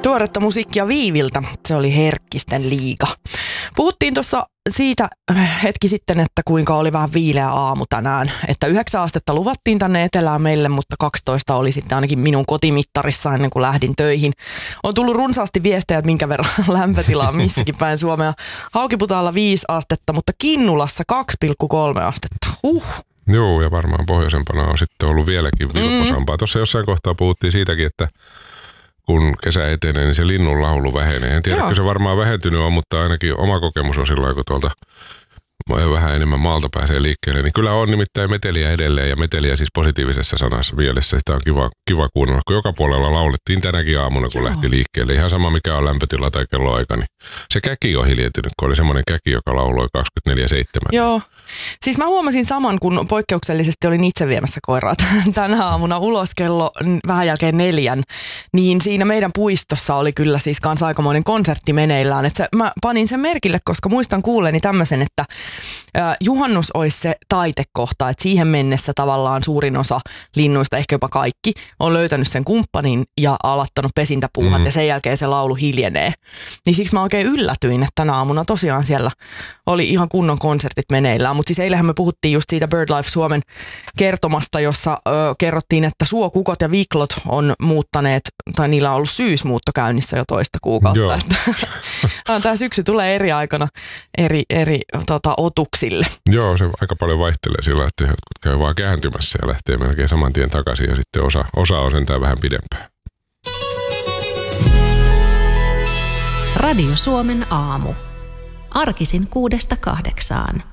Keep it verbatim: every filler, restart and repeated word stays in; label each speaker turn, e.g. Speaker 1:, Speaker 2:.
Speaker 1: tuoretta musiikkia Viiviltä. Se oli Herkkisten liiga. Puhuttiin tuossa siitä hetki sitten, että kuinka oli vähän viileä aamu tänään. Että yhdeksän astetta luvattiin tänne etelään meille, mutta kaksitoista oli sitten ainakin minun kotimittarissa ennen kuin lähdin töihin. On tullut runsaasti viestejä, että minkä verran lämpötila on missäkin päin Suomea. Haukiputaalla viisi astetta, mutta Kinnulassa kaksi pilkku kolme astetta. Huh.
Speaker 2: Joo, ja varmaan pohjoisempana on sitten ollut vieläkin vilposampaa. Mm. Tuossa jossain kohtaa puhuttiin siitäkin, että kun kesä etenee, niin se linnun laulu vähenee. En tiedä, kyllä se varmaan vähentynyt on, mutta ainakin oma kokemus on sillä lailla, kun tuolta vähän enemmän maalta pääsee liikkeelle. Niin kyllä on nimittäin meteliä edelleen, ja meteliä siis positiivisessa sanassa mielessä. Sitä on kiva, kiva kuunnella, kun joka puolella laulettiin tänäkin aamuna, kun Joo. lähti liikkeelle. Ihan sama mikä on lämpötila tai kelloaika, niin se käki on hiljentynyt, kun oli semmoinen käki, joka lauloi kaksikymmentäneljä seitsemän.
Speaker 1: Joo. Siis mä huomasin saman, kun poikkeuksellisesti olin itse viemässä koiraa tänä aamuna ulos kello vähän jälkeen neljän, niin siinä meidän puistossa oli kyllä siis kans aikamoinen konsertti meneillään. Et se, mä panin sen merkille, koska muistan kuulleeni tämmöisen, että äh, juhannus olisi se taitekohta, että siihen mennessä tavallaan suurin osa linnuista, ehkä jopa kaikki, on löytänyt sen kumppanin ja alattanut pesintäpuuhat mm-hmm. ja sen jälkeen se laulu hiljenee. Niin siksi mä oikein yllätyin, että tänä aamuna tosiaan siellä oli ihan kunnon konsertit meneillään. Mutta siis eilähän me puhuttiin just siitä BirdLife Suomen kertomasta, jossa ö, kerrottiin, että suokukot ja viklot on muuttaneet, tai niillä on ollut syysmuutto käynnissä jo toista kuukautta. Tämä syksy tulee eri aikana eri, eri tota, otuksille.
Speaker 2: Joo, se aika paljon vaihtelee sillä, että jotkut käy vaan kääntymässä ja lähtee melkein saman tien takaisin, ja sitten osa, osa on sentään vähän pidempään.
Speaker 3: Radio Suomen aamu. Arkisin kuudesta kahdeksaan.